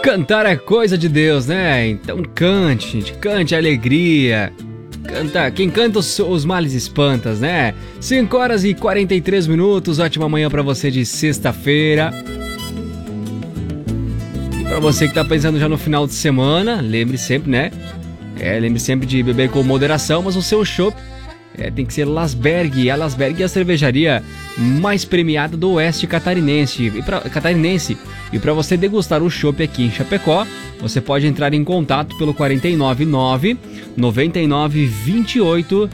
Cantar é coisa de Deus, né? Então cante, gente, cante a alegria. Canta, quem canta os males espantas, né? 5 horas e 43 minutos, ótima manhã pra você de sexta-feira. E pra você que tá pensando já no final de semana, lembre sempre, né? Lembre sempre de beber com moderação, mas o seu chopp tem que ser Lasberg. A Lasberg é a cervejaria mais premiada do oeste catarinense. E para você degustar o chopp aqui em Chapecó, você pode entrar em contato pelo 499 99 28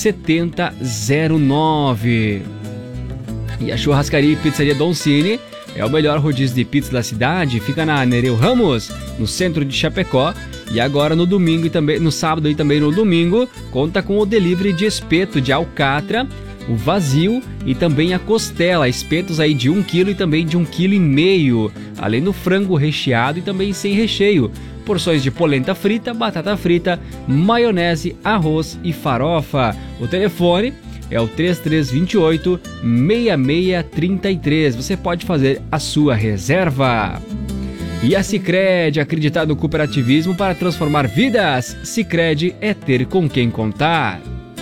7009. E a churrascaria e pizzaria Don Cine é o melhor rodízio de pizza da cidade. Fica na Nereu Ramos, no centro de Chapecó. E agora no domingo e também no sábado e também no domingo conta com o delivery de espeto de alcatra, o vazio e também a costela, espetos aí de 1 kg e também de 1,5 kg, além do frango recheado e também sem recheio, porções de polenta frita, batata frita, maionese, arroz e farofa. O telefone é o 3328 6633. Você pode fazer a sua reserva. E a Sicredi, acreditar no cooperativismo para transformar vidas. Sicredi é ter com quem contar.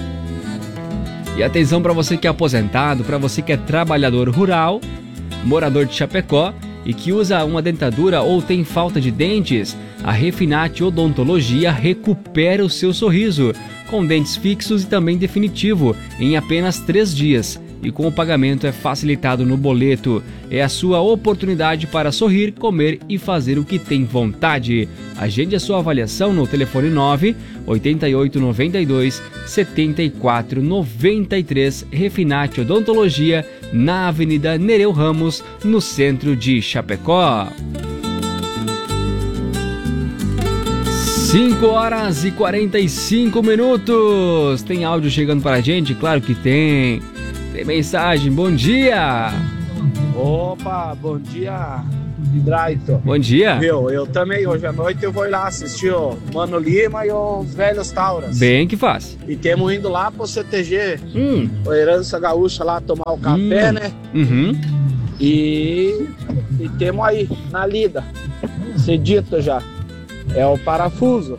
E atenção para você que é aposentado, para você que é trabalhador rural, morador de Chapecó e que usa uma dentadura ou tem falta de dentes, a Refinate Odontologia recupera o seu sorriso, com dentes fixos e também definitivo, em apenas 3 dias. E com o pagamento é facilitado no boleto. É a sua oportunidade para sorrir, comer e fazer o que tem vontade. Agende a sua avaliação no telefone 9 88 92 74 93. Refinate Odontologia, na Avenida Nereu Ramos, no centro de Chapecó. 5 horas e 45 minutos. Tem áudio chegando para a gente? Claro que tem. Tem mensagem, bom dia! Opa, bom dia, Draito. Bom dia! Eu também, hoje à noite eu vou ir lá assistir o Mano Lima e os Velhos Tauras. Bem que faz. E temos indo lá pro CTG, a Herança Gaúcha lá, tomar o café, né? Uhum. E temos aí, na lida, cedito já, é o Parafuso.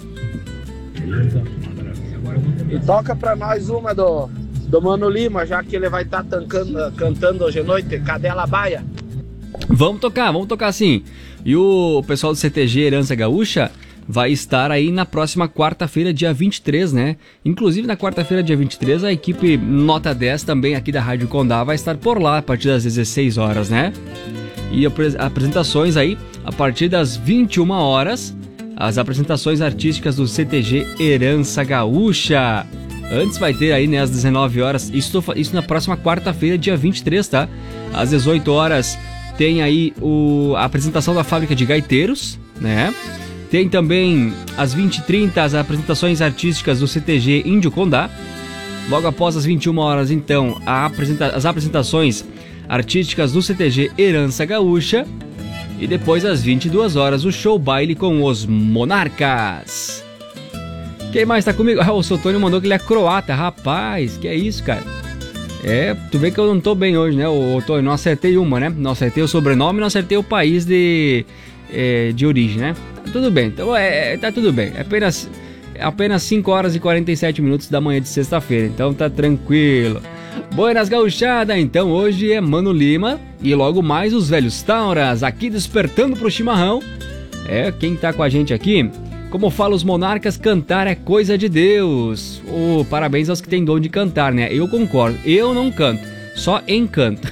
E toca pra nós uma do Mano Lima, já que ele vai estar cantando hoje à noite, Cadela Baia. Vamos tocar sim. E o pessoal do CTG Herança Gaúcha vai estar aí na próxima quarta-feira, dia 23, né? Inclusive na quarta-feira, dia 23, a equipe Nota 10 também aqui da Rádio Condá vai estar por lá a partir das 16 horas, né? E apresentações aí a partir das 21 horas, as apresentações artísticas do CTG Herança Gaúcha. Antes vai ter aí, né, às 19 horas, isso na próxima quarta-feira, dia 23, tá? Às 18 horas tem aí a apresentação da Fábrica de Gaiteiros, né? Tem também às 20h30 as apresentações artísticas do CTG Índio Condá. Logo após as 21 horas, então, as apresentações artísticas do CTG Herança Gaúcha. E depois às 22 horas o show baile com os Monarcas. Quem mais tá comigo? O seu Tony mandou que ele é croata. Rapaz, que é isso, cara? Tu vê que eu não tô bem hoje, né? O Tony, não acertei uma, né? Não acertei o sobrenome, não acertei o país de origem, né? Tá tudo bem, então tá tudo bem. Apenas 5 horas e 47 minutos da manhã de sexta-feira, então tá tranquilo. Buenas gauchada, então hoje é Mano Lima e logo mais os Velhos Tauras, aqui despertando pro chimarrão. Quem tá com a gente aqui... Como falam os monarcas, cantar é coisa de Deus. Parabéns aos que têm dom de cantar, né? Eu concordo. Eu não canto, só encanto.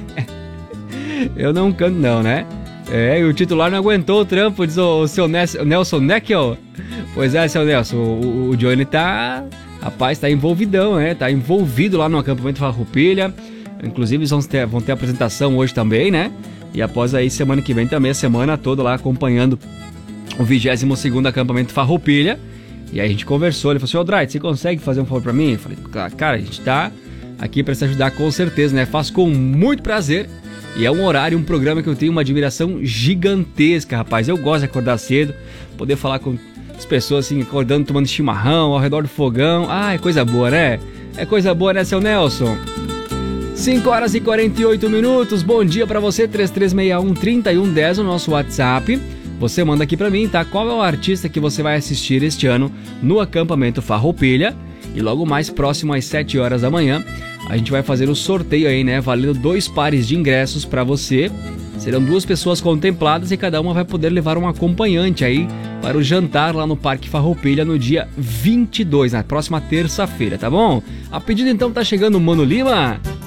Eu não canto não, né? E o titular não aguentou o trampo, diz o seu Nelson Neckel. Pois é, seu Nelson, o Johnny tá... Rapaz, tá envolvidão, né? Tá envolvido lá no acampamento Farroupilha. Inclusive eles vão ter apresentação hoje também, né? E após aí, semana que vem também, a semana toda lá acompanhando o 22º acampamento Farroupilha. E aí a gente conversou, ele falou assim: Dright, você consegue fazer um favor pra mim? Eu falei, cara, a gente tá aqui pra se ajudar com certeza, né? Faço com muito prazer. E é um horário, um programa que eu tenho uma admiração gigantesca, rapaz. Eu gosto de acordar cedo, poder falar com as pessoas assim, acordando, tomando chimarrão, ao redor do fogão. É coisa boa, né? É coisa boa, né, seu Nelson? 5 horas e 48 minutos, bom dia pra você, 3361-3110, o nosso WhatsApp. Você manda aqui pra mim, tá? Qual é o artista que você vai assistir este ano no acampamento Farroupilha? E logo mais próximo às 7 horas da manhã, a gente vai fazer o sorteio aí, né? Valendo 2 pares de ingressos pra você. Serão 2 pessoas contempladas e cada uma vai poder levar um acompanhante aí para o jantar lá no Parque Farroupilha no dia 22, na próxima terça-feira, tá bom? A pedido então tá chegando o Mano Lima.